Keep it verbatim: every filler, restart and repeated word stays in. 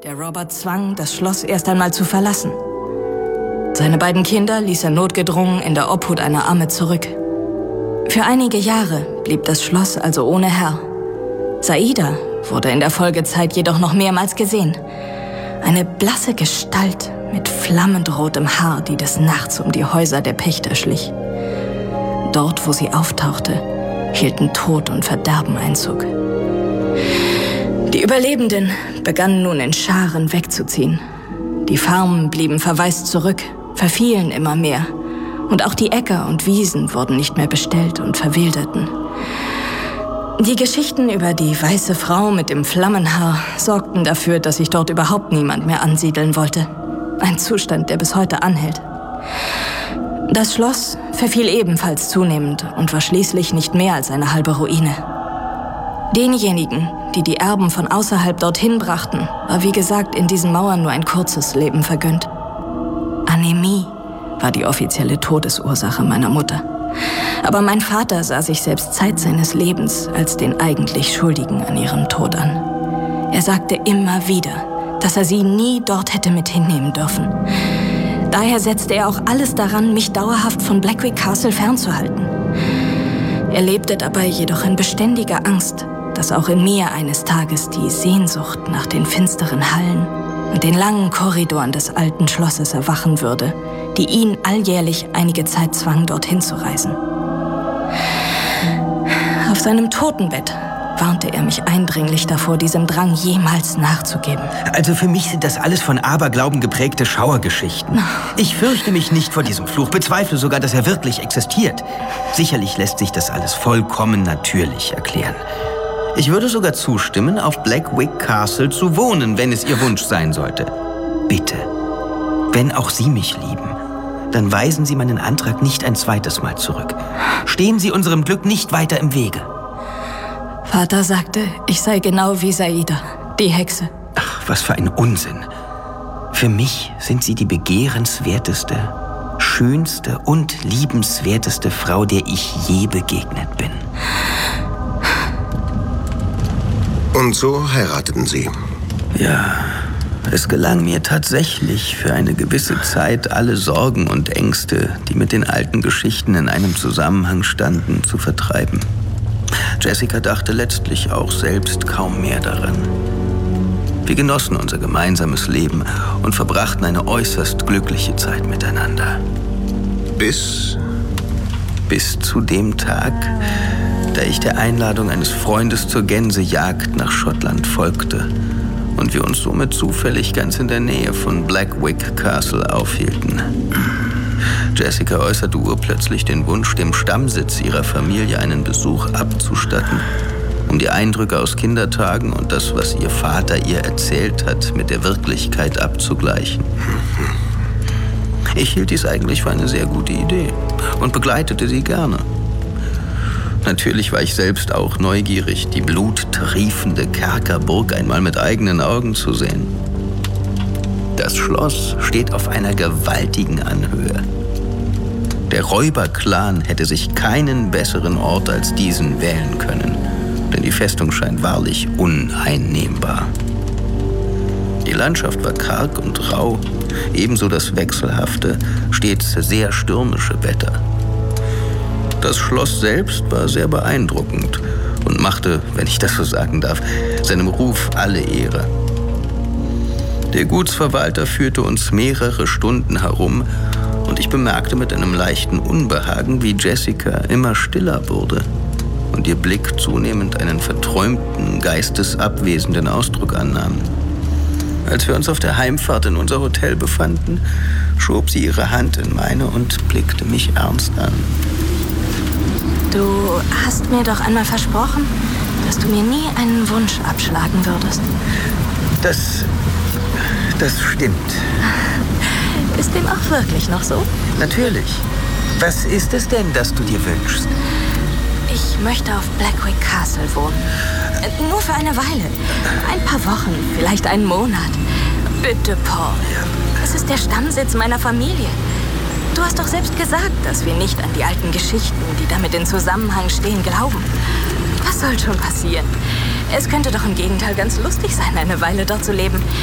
der Robert zwang, das Schloss erst einmal zu verlassen. Seine beiden Kinder ließ er notgedrungen in der Obhut einer Amme zurück. Für einige Jahre blieb das Schloss also ohne Herr. Saida wurde in der Folgezeit jedoch noch mehrmals gesehen. Eine blasse Gestalt mit flammend rotem Haar, die des Nachts um die Häuser der Pächter schlich. Dort, wo sie auftauchte, hielten Tod und Verderben Einzug. Die Überlebenden begannen nun in Scharen wegzuziehen. Die Farmen blieben verwaist zurück, verfielen immer mehr. Und auch die Äcker und Wiesen wurden nicht mehr bestellt und verwilderten. Die Geschichten über die weiße Frau mit dem Flammenhaar sorgten dafür, dass sich dort überhaupt niemand mehr ansiedeln wollte. Ein Zustand, der bis heute anhält. Das Schloss verfiel ebenfalls zunehmend und war schließlich nicht mehr als eine halbe Ruine. Denjenigen, die die Erben von außerhalb dorthin brachten, war wie gesagt in diesen Mauern nur ein kurzes Leben vergönnt. Anämie war die offizielle Todesursache meiner Mutter. Aber mein Vater sah sich selbst Zeit seines Lebens als den eigentlich Schuldigen an ihrem Tod an. Er sagte immer wieder, dass er sie nie dort hätte mit hinnehmen dürfen. Daher setzte er auch alles daran, mich dauerhaft von Blackwick Castle fernzuhalten. Er lebte dabei jedoch in beständiger Angst, dass auch in mir eines Tages die Sehnsucht nach den finsteren Hallen und den langen Korridoren des alten Schlosses erwachen würde, die ihn alljährlich einige Zeit zwang, dorthin zu reisen. Auf seinem Totenbett warnte er mich eindringlich davor, diesem Drang jemals nachzugeben. Also für mich sind das alles von Aberglauben geprägte Schauergeschichten. Ich fürchte mich nicht vor diesem Fluch, bezweifle sogar, dass er wirklich existiert. Sicherlich lässt sich das alles vollkommen natürlich erklären. Ich würde sogar zustimmen, auf Blackwick Castle zu wohnen, wenn es Ihr Wunsch sein sollte. Bitte, wenn auch Sie mich lieben, dann weisen Sie meinen Antrag nicht ein zweites Mal zurück. Stehen Sie unserem Glück nicht weiter im Wege. Vater sagte, ich sei genau wie Saida, die Hexe. Ach, was für ein Unsinn. Für mich sind Sie die begehrenswerteste, schönste und liebenswerteste Frau, der ich je begegnet bin. Und so heirateten Sie. Ja, es gelang mir tatsächlich für eine gewisse Zeit, alle Sorgen und Ängste, die mit den alten Geschichten in einem Zusammenhang standen, zu vertreiben. Jessica dachte letztlich auch selbst kaum mehr daran. Wir genossen unser gemeinsames Leben und verbrachten eine äußerst glückliche Zeit miteinander. Bis? Bis zu dem Tag, da ich der Einladung eines Freundes zur Gänsejagd nach Schottland folgte und wir uns somit zufällig ganz in der Nähe von Blackwick Castle aufhielten. Jessica äußerte urplötzlich den Wunsch, dem Stammsitz ihrer Familie einen Besuch abzustatten, um die Eindrücke aus Kindertagen und das, was ihr Vater ihr erzählt hat, mit der Wirklichkeit abzugleichen. Ich hielt dies eigentlich für eine sehr gute Idee und begleitete sie gerne. Natürlich war ich selbst auch neugierig, die bluttriefende Kerkerburg einmal mit eigenen Augen zu sehen. Das Schloss steht auf einer gewaltigen Anhöhe. Der Räuberclan hätte sich keinen besseren Ort als diesen wählen können, denn die Festung scheint wahrlich uneinnehmbar. Die Landschaft war karg und rau, ebenso das wechselhafte, stets sehr stürmische Wetter. Das Schloss selbst war sehr beeindruckend und machte, wenn ich das so sagen darf, seinem Ruf alle Ehre. Der Gutsverwalter führte uns mehrere Stunden herum und ich bemerkte mit einem leichten Unbehagen, wie Jessica immer stiller wurde und ihr Blick zunehmend einen verträumten, geistesabwesenden Ausdruck annahm. Als wir uns auf der Heimfahrt in unser Hotel befanden, schob sie ihre Hand in meine und blickte mich ernst an. Du hast mir doch einmal versprochen, dass du mir nie einen Wunsch abschlagen würdest. Das... das stimmt. Ist dem auch wirklich noch so? Natürlich. Was ist es denn, das du dir wünschst? Ich möchte auf Blackwick Castle wohnen. Äh, nur für eine Weile. Ein paar Wochen, vielleicht einen Monat. Bitte, Paul. Es ist der Stammsitz meiner Familie. Du hast doch selbst gesagt, dass wir nicht an die alten Geschichten, die damit in Zusammenhang stehen, glauben. Was soll schon passieren? Es könnte doch im Gegenteil ganz lustig sein, eine Weile dort zu leben.